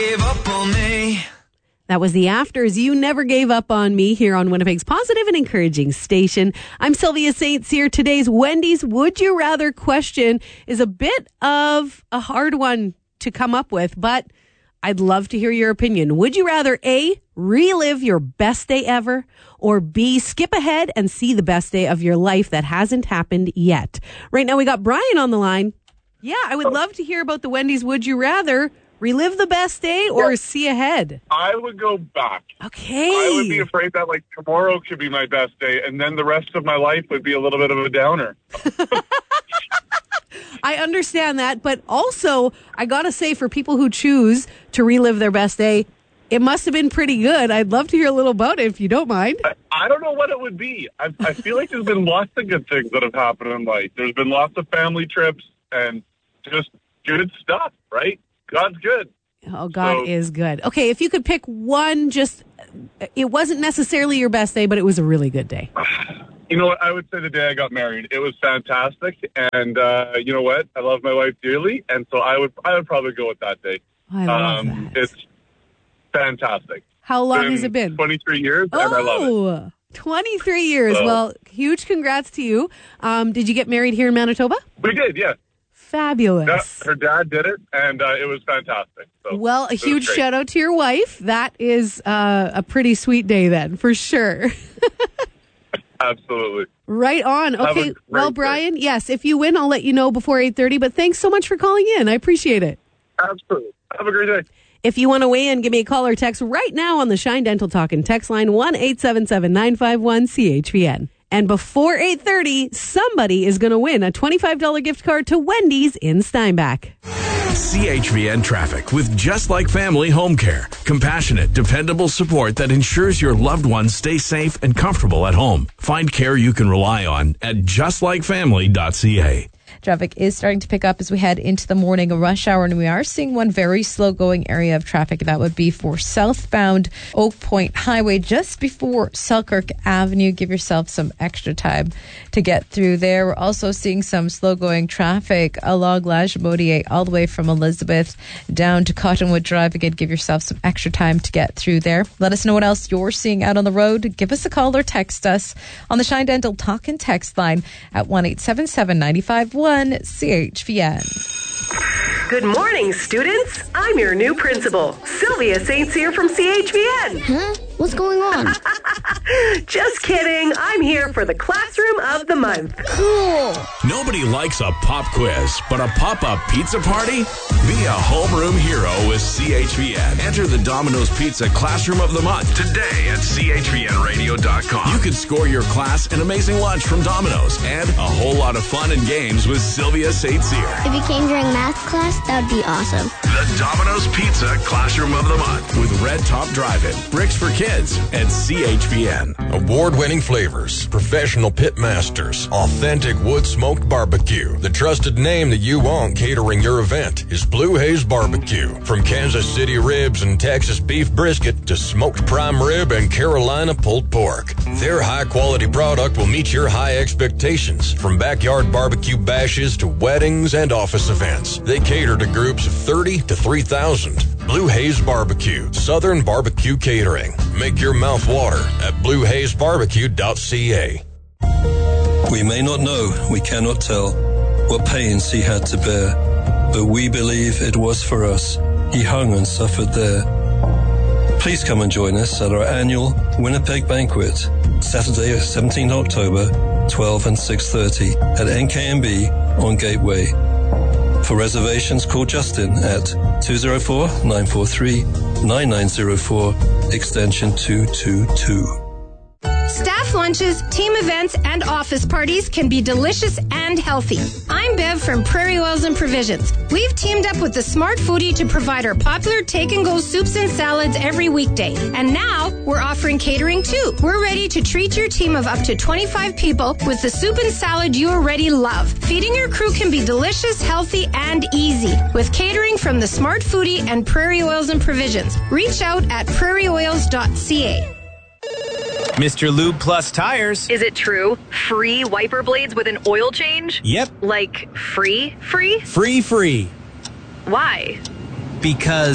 Gave up on me. That was the Afters. You Never Gave Up on Me here on Winnipeg's positive and encouraging station. I'm Sylvia St. Cyr. Today's Wendy's Would You Rather question is a bit of a hard one to come up with, but I'd love to hear your opinion. Would you rather A, relive your best day ever, or B, skip ahead and see the best day of your life that hasn't happened yet? Right now we got Brian on the line. Yeah, I would love to hear about the Wendy's Would You Rather. Relive the best day or see ahead? I would go back. Okay. I would be afraid that tomorrow could be my best day, and then the rest of my life would be a little bit of a downer. I understand that, but also I gotta say, for people who choose to relive their best day, it must have been pretty good. I'd love to hear a little about it if you don't mind. I don't know what it would be. I feel like there's been lots of good things that have happened in life. There's been lots of family trips and just good stuff, right? God's good. Oh, God is good. Okay, if you could pick one, it wasn't necessarily your best day, but it was a really good day. You know what? I would say the day I got married. It was fantastic. And you know what? I love my wife dearly. And so I would probably go with that day. I love that. It's fantastic. How long has it been? 23 years, and I love it. 23 years. Well, huge congrats to you. Did you get married here in Manitoba? We did, yeah. Fabulous. Yeah, her dad did it, and it was fantastic. So well, a huge shout out to your wife. That is a pretty sweet day then, for sure. Absolutely. Right on. Okay, well, Brian, yes, if you win, I'll let you know before 8:30, but thanks so much for calling in. I appreciate it. Absolutely. Have a great day. If you want to weigh in, give me a call or text right now on the Shine Dental Talkin' text line, 1-877-951-CHVN. And before 8:30, somebody is going to win a $25 gift card to Wendy's in Steinbach. CHVN Traffic with Just Like Family Home Care. Compassionate, dependable support that ensures your loved ones stay safe and comfortable at home. Find care you can rely on at justlikefamily.ca. Traffic is starting to pick up as we head into the morning rush hour, and we are seeing one very slow-going area of traffic. That would be for southbound Oak Point Highway just before Selkirk Avenue. Give yourself some extra time to get through there. We're also seeing some slow-going traffic along Lagimodiere all the way from Elizabeth down to Cottonwood Drive. Again, give yourself some extra time to get through there. Let us know what else you're seeing out on the road. Give us a call or text us on the Shine Dental Talkin' text line at 1-877-951-CHVN. Good morning, students. I'm your new principal, Sylvia St. Cyr from CHVN. Huh? What's going on? Just kidding. I'm here for the Classroom of the Month. Cool. Nobody likes a pop quiz, but a pop-up pizza party? Be a homeroom hero with CHVN. Enter the Domino's Pizza Classroom of the Month today at CHVNradio.com. You could score your class an amazing lunch from Domino's and a whole lot of fun and games with Sylvia St. Cyr. If you came during math class, that would be awesome. The Domino's Pizza Classroom of the Month with Red Top Drive-In, Bricks for Kids, and CHVN. Award-winning flavors, professional pit masters, authentic wood-smoked barbecue. The trusted name that you want catering your event is Blue Haze Barbecue. From Kansas City ribs and Texas beef brisket to smoked prime rib and Carolina pulled pork. Their high-quality product will meet your high expectations. From backyard barbecue bashes to weddings and office events, they cater to groups of 30 to 3,000. Blue Haze Barbecue, Southern Barbecue Catering. Make your mouth water at bluehazebarbecue.ca. We may not know, we cannot tell, what pains he had to bear, but we believe it was for us. He hung and suffered there. Please come and join us at our annual Winnipeg Banquet, Saturday, 17th October, 12 and 6:30 at NKMB on Gateway. For reservations, call Justin at 204-943-9904, extension 222. Staff lunches, team events, and office parties can be delicious and healthy. I'm Bev from Prairie Oils and Provisions. We've teamed up with the Smart Foodie to provide our popular take-and-go soups and salads every weekday. And now, we're offering catering too. We're ready to treat your team of up to 25 people with the soup and salad you already love. Feeding your crew can be delicious, healthy, and easy with catering from the Smart Foodie and Prairie Oils and Provisions. Reach out at prairieoils.ca. Mr. Lube Plus Tires. Is it true? Free wiper blades with an oil change? Yep. Like free? Free. Why? Because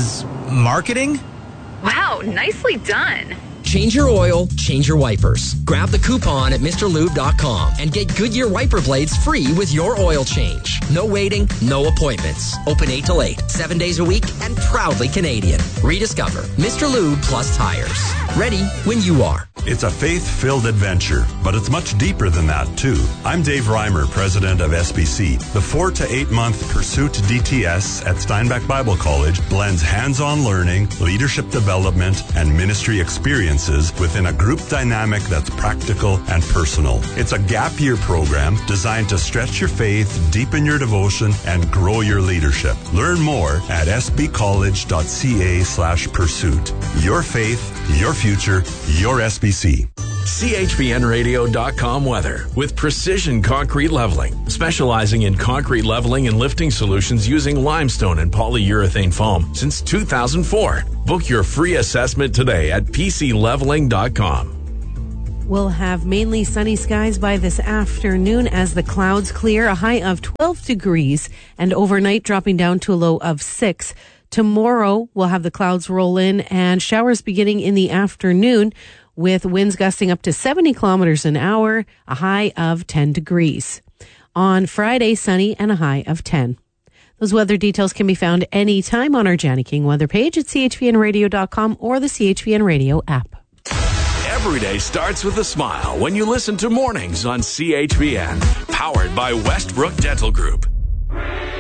Marketing? Wow, nicely done. Change your oil, change your wipers. Grab the coupon at MrLube.com and get Goodyear wiper blades free with your oil change. No waiting, no appointments. Open 8 till 8, 7 days a week, and proudly Canadian. Rediscover Mr. Lube Plus Tires. Ready when you are. It's a faith-filled adventure, but it's much deeper than that, too. I'm Dave Reimer, president of SBC. The 4 to 8 month Pursuit DTS at Steinbach Bible College blends hands-on learning, leadership development, and ministry experiences within a group dynamic that's practical and personal. It's a gap year program designed to stretch your faith, deepen your devotion, and grow your leadership. Learn more at sbcollege.ca/pursuit. Your faith, your future, your SBC. CHPNradio.com weather with Precision Concrete Leveling, specializing in concrete leveling and lifting solutions using limestone and polyurethane foam since 2004. Book your free assessment today at PCLeveling.com. We'll have mainly sunny skies by this afternoon as the clouds clear, a high of 12 degrees, and overnight dropping down to a low of 6. Tomorrow, we'll have the clouds roll in and showers beginning in the afternoon, with winds gusting up to 70 kilometers an hour, a high of 10 degrees. On Friday, sunny and a high of 10. Those weather details can be found anytime on our Jani King weather page at chpnradio.com or the CHPN Radio app. Every day starts with a smile when you listen to Mornings on CHPN, powered by Westbrook Dental Group.